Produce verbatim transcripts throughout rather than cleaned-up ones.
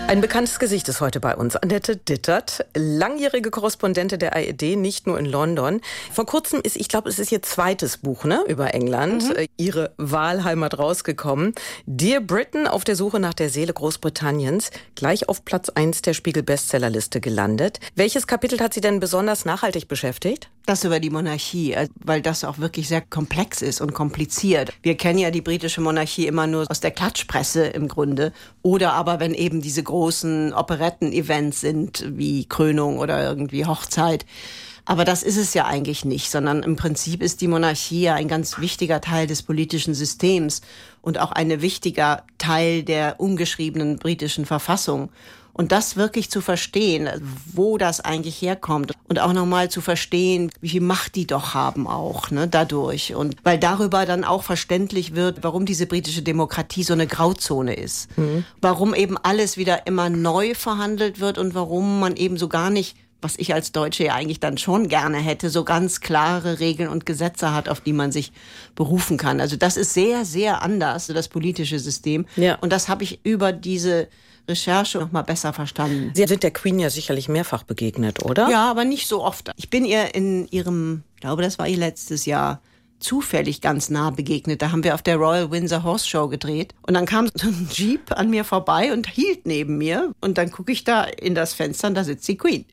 Ein bekanntes Gesicht ist heute bei uns. Annette Dittert, langjährige Korrespondentin der A R D, nicht nur in London. Vor kurzem ist, ich glaube, es ist ihr zweites Buch, ne, über England, mhm. ihre Wahlheimat rausgekommen. Dear Britain, auf der Suche nach der Seele Großbritanniens, gleich auf Platz eins der Spiegel-Bestsellerliste gelandet. Welches Kapitel hat Sie denn besonders nachhaltig beschäftigt? Das über die Monarchie, weil das auch wirklich sehr komplex ist und kompliziert. Wir kennen ja die britische Monarchie immer nur aus der Klatschpresse im Grunde. Oder aber wenn eben diese großen Operetten-Events sind, wie Krönung oder irgendwie Hochzeit. Aber das ist es ja eigentlich nicht, sondern im Prinzip ist die Monarchie ja ein ganz wichtiger Teil des politischen Systems und auch ein wichtiger Teil der ungeschriebenen britischen Verfassung. Und das wirklich zu verstehen, wo das eigentlich herkommt und auch nochmal zu verstehen, wie viel Macht die doch haben auch, ne, dadurch. Und weil darüber dann auch verständlich wird, warum diese britische Demokratie so eine Grauzone ist. Mhm. Warum eben alles wieder immer neu verhandelt wird und warum man eben so gar nicht, was ich als Deutsche ja eigentlich dann schon gerne hätte, so ganz klare Regeln und Gesetze hat, auf die man sich berufen kann. Also das ist sehr, sehr anders, das politische System. Ja. Und das habe ich über diese Recherche noch mal besser verstanden. Sie sind der Queen ja sicherlich mehrfach begegnet, oder? Ja, aber nicht so oft. Ich bin ihr in ihrem, ich glaube, das war ihr letztes Jahr, zufällig ganz nah begegnet. Da haben wir auf der Royal Windsor Horse Show gedreht. Und dann kam so ein Jeep an mir vorbei und hielt neben mir. Und dann gucke ich da in das Fenster und da sitzt die Queen.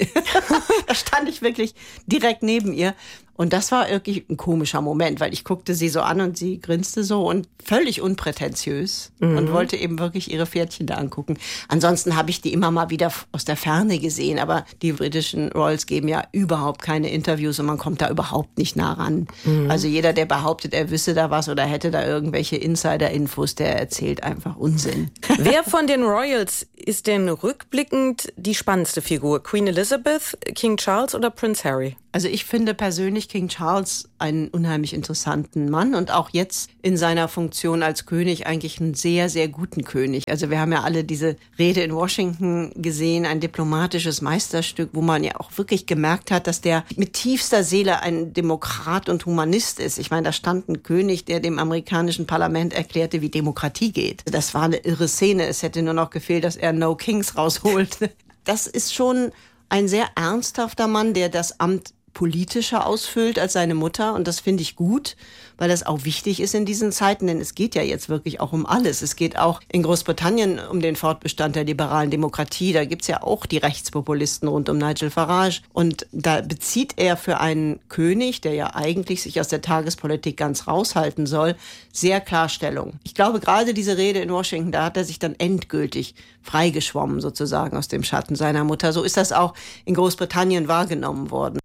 Da stand ich wirklich direkt neben ihr. Und das war wirklich ein komischer Moment, weil ich guckte sie so an und sie grinste so und völlig unprätentiös mhm. und wollte eben wirklich ihre Pferdchen da angucken. Ansonsten habe ich die immer mal wieder aus der Ferne gesehen, aber die britischen Royals geben ja überhaupt keine Interviews und man kommt da überhaupt nicht nah ran. Mhm. Also jeder, der behauptet, er wüsste da was oder hätte da irgendwelche Insider-Infos, der erzählt einfach Unsinn. Wer von den Royals ist denn rückblickend die spannendste Figur? Queen Elizabeth, King Charles oder Prince Harry? Also ich finde persönlich King Charles einen unheimlich interessanten Mann und auch jetzt in seiner Funktion als König eigentlich einen sehr, sehr guten König. Also wir haben ja alle diese Rede in Washington gesehen, ein diplomatisches Meisterstück, wo man ja auch wirklich gemerkt hat, dass der mit tiefster Seele ein Demokrat und Humanist ist. Ich meine, da stand ein König, der dem amerikanischen Parlament erklärte, wie Demokratie geht. Das war eine irre Szene. Es hätte nur noch gefehlt, dass er No Kings rausholt. Das ist schon ein sehr ernsthafter Mann, der das Amt politischer ausfüllt als seine Mutter. Und das finde ich gut, weil das auch wichtig ist in diesen Zeiten, denn es geht ja jetzt wirklich auch um alles. Es geht auch in Großbritannien um den Fortbestand der liberalen Demokratie. Da gibt's ja auch die Rechtspopulisten rund um Nigel Farage. Und da bezieht er für einen König, der ja eigentlich sich aus der Tagespolitik ganz raushalten soll, sehr klar Stellung. Ich glaube, gerade diese Rede in Washington, da hat er sich dann endgültig freigeschwommen sozusagen aus dem Schatten seiner Mutter. So ist das auch in Großbritannien wahrgenommen worden.